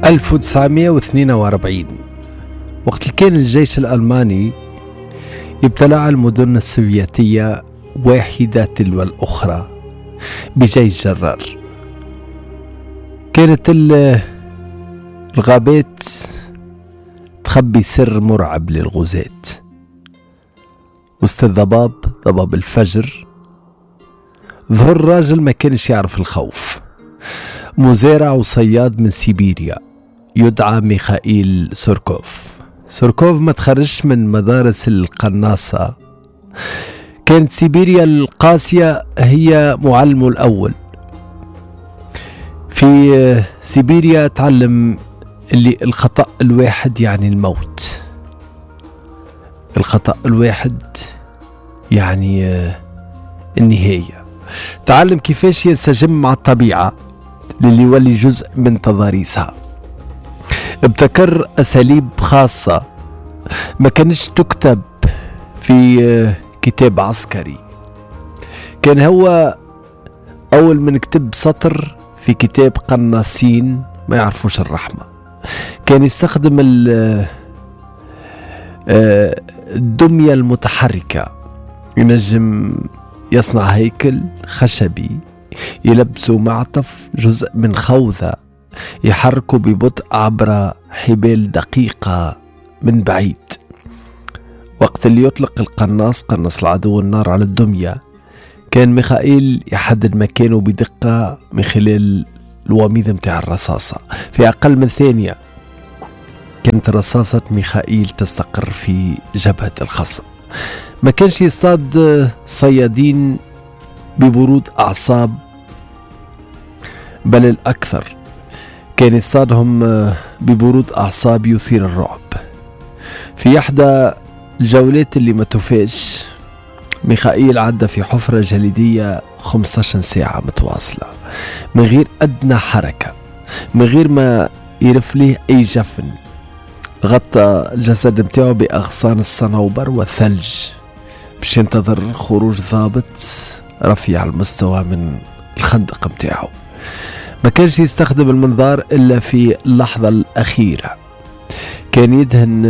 1942 وقت اللي كان الجيش الألماني يبتلع المدن السوفيتية واحدة تلو الأخرى بجيش جرار. كانت الغابات تخبي سر مرعب للغزاة. وسط ضباب الفجر ظهر راجل ما كانش يعرف الخوف، مزارع وصياد من سيبيريا يدعى ميخائيل سوركوف ما تخرجش من مدارس القناصة. كانت سيبيريا القاسية هي معلمه الأول. في سيبيريا تعلم اللي الخطأ الواحد يعني الموت، الخطأ الواحد يعني النهاية. تعلم كيفاش ينسجم مع الطبيعة للي يولي جزء من تضاريسها. ابتكر أساليب خاصة ما كانش تكتب في كتاب عسكري. كان هو أول من كتب سطر في كتاب قناصين ما يعرفوش الرحمة. كان يستخدم الدمية المتحركة، ينجم يصنع هيكل خشبي يلبسوا معطف جزء من خوذة يحركوا ببطء عبر حبال دقيقة من بعيد. وقت اللي يطلق قنص العدو النار على الدمية، كان ميخائيل يحدد مكانه بدقة من خلال الوميض متاع الرصاصة. في أقل من ثانية كانت رصاصة ميخائيل تستقر في جبهة الخصم. ما كانش يصطاد صيادين ببرود أعصاب، بل الأكثر كان يصطادهم ببرود أعصاب يثير الرعب. في إحدى الجولات اللي ما توفاش، ميخائيل عدى في حفرة جليدية 15 ساعة متواصلة من غير أدنى حركة، من غير ما يرف ليه أي جفن. غطى الجسد متاعه بأغصان الصنوبر والثلج باش ينتظر خروج ضابط رفيع المستوى من الخندق متاعه. ما كانش يستخدم المنظار إلا في اللحظة الأخيرة. كان يدهن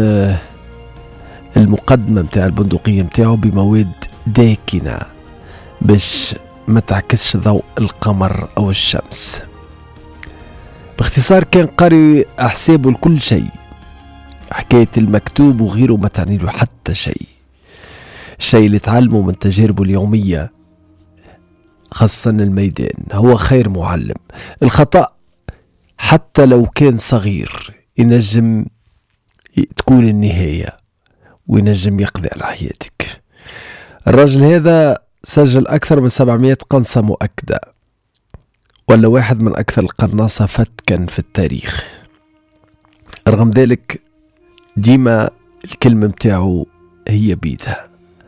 المقدمة متاع البندقية متاعه بمواد داكنة باش ما تعكسش ضوء القمر أو الشمس. باختصار كان قاري أحسابه لكل شيء. حكاية المكتوب وغيره ما تعني له حتى شيء. الشيء اللي تعلمه من تجاربه اليومية، خاصة الميدان، هو خير معلم. الخطأ حتى لو كان صغير ينجم تكون النهاية وينجم يقضي على حياتك. الرجل هذا سجل أكثر من 700 قنصة مؤكدة، ولا واحد من أكثر القناصة فتكا في التاريخ. رغم ذلك ديما الكلمة متاعه هي بيدها: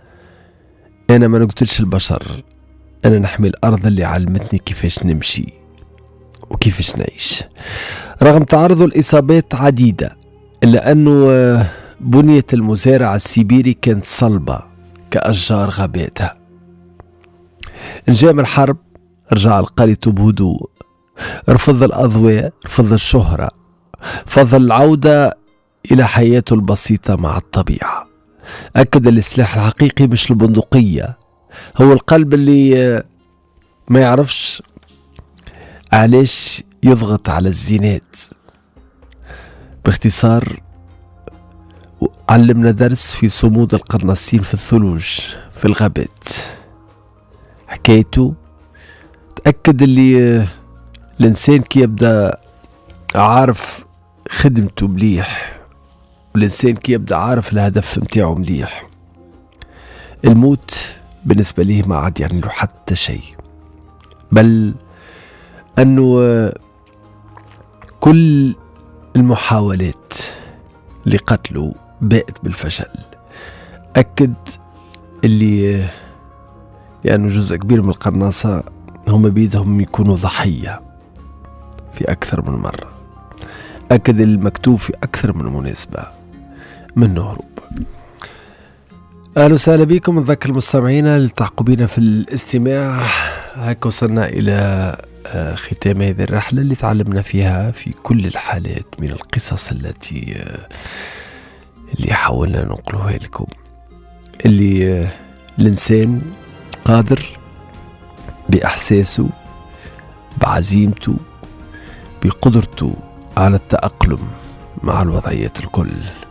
أنا ما نقتلش البشر، أنا نحمي الأرض اللي علمتني كيفاش نمشي وكيفاش نعيش. رغم تعرض الإصابات عديدة، إلا أنه بنية المزارع السيبيري كانت صلبة كأشجار غاباتها. جاء من الحرب رجع لقريته بهدوء، رفض الأضواء، رفض الشهرة، فضل العودة إلى حياته البسيطة مع الطبيعة. أكد السلاح الحقيقي مش البندقية، هو القلب اللي ما يعرفش علاش يضغط على الزينات. باختصار علمنا درس في صمود القناصين في الثلوج في الغابات. حكايته تأكد اللي الإنسان كي يبدأ عارف خدمته مليح، والإنسان كي يبدأ عارف الهدف متاعه مليح، الموت بالنسبة ليه ما عاد يعني له حتى شيء. بل أنه كل المحاولات لقتله باءت بالفشل. أكد اللي يعني جزء كبير من القناصة هم بيدهم يكونوا ضحية في أكثر من مرة. أكد المكتوب في أكثر من مناسبة منه هروب. أهلا وسهلا بكم. نذكر المستمعين للتعقبين في الاستماع. هكا وصلنا إلى ختام هذه الرحلة اللي تعلمنا فيها في كل الحالات من القصص اللي حاولنا ننقلها لكم، اللي الإنسان قادر بإحساسه، بعزيمته، بقدرته على التأقلم مع الوضعيات الكل،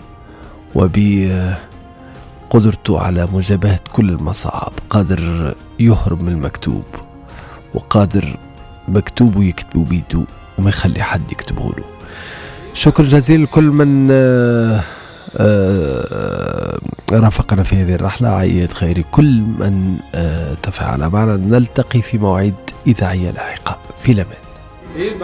وبقدرته على مجابهة كل المصاعب، قادر يهرب من المكتوب، وقادر مكتوبه يكتبه بيده وما يخلي حد يكتبه له. شكر جزيل لكل من رافقنا في هذه الرحلة. عيد خير كل من تفاعل معنا. نلتقي في موعد إذاعية لاحقة. في الأمان.